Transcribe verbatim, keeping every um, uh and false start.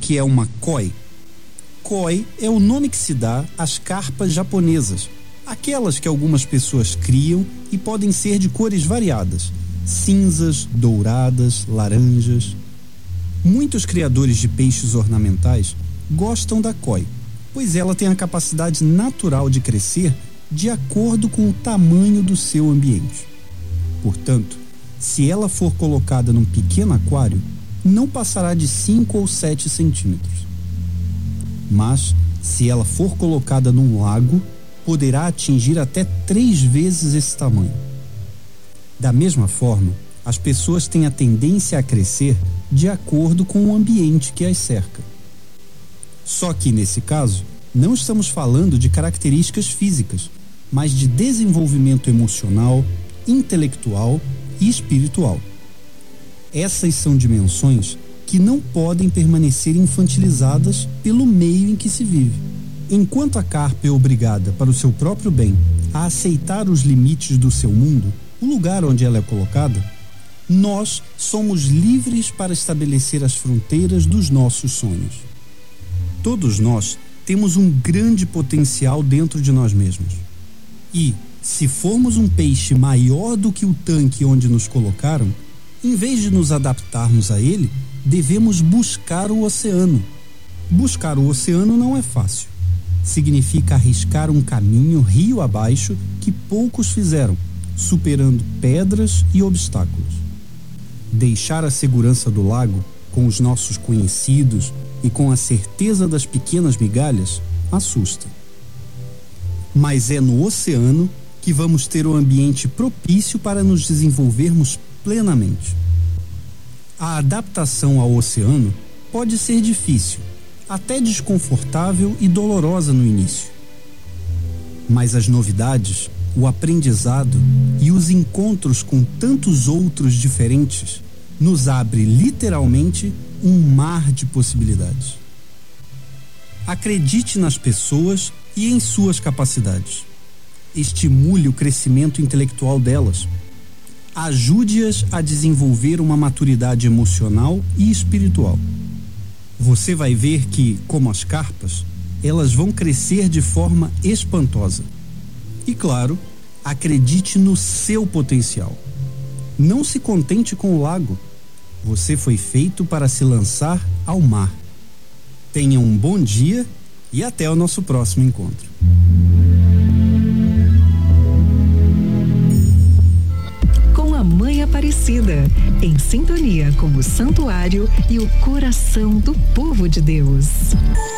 que é uma koi? Koi é o nome que se dá às carpas japonesas, aquelas que algumas pessoas criam e podem ser de cores variadas, cinzas, douradas, laranjas. Muitos criadores de peixes ornamentais gostam da koi, pois ela tem a capacidade natural de crescer de acordo com o tamanho do seu ambiente. Portanto, se ela for colocada num pequeno aquário, não passará de cinco ou sete centímetros. Mas, se ela for colocada num lago, poderá atingir até três vezes esse tamanho. Da mesma forma, as pessoas têm a tendência a crescer de acordo com o ambiente que as cerca. Só que, nesse caso, não estamos falando de características físicas, mas de desenvolvimento emocional, intelectual e espiritual. Essas são dimensões que não podem permanecer infantilizadas pelo meio em que se vive. Enquanto a carpa é obrigada, para o seu próprio bem, a aceitar os limites do seu mundo, o lugar onde ela é colocada, nós somos livres para estabelecer as fronteiras dos nossos sonhos. Todos nós temos um grande potencial dentro de nós mesmos. E, se formos um peixe maior do que o tanque onde nos colocaram, em vez de nos adaptarmos a ele, devemos buscar o oceano. Buscar o oceano não é fácil. Significa arriscar um caminho rio abaixo que poucos fizeram, superando pedras e obstáculos. Deixar a segurança do lago, com os nossos conhecidos e com a certeza das pequenas migalhas, assusta. Mas é no oceano que vamos ter o ambiente propício para nos desenvolvermos plenamente. A adaptação ao oceano pode ser difícil, até desconfortável e dolorosa no início. Mas as novidades, o aprendizado e os encontros com tantos outros diferentes nos abre literalmente um mar de possibilidades. Acredite nas pessoas e em suas capacidades. Estimule o crescimento intelectual delas. Ajude-as a desenvolver uma maturidade emocional e espiritual. Você vai ver que, como as carpas, elas vão crescer de forma espantosa. E claro, acredite no seu potencial. Não se contente com o lago. Você foi feito para se lançar ao mar. Tenha um bom dia e até o nosso próximo encontro. Com a Mãe Aparecida, em sintonia com o santuário e o coração do povo de Deus.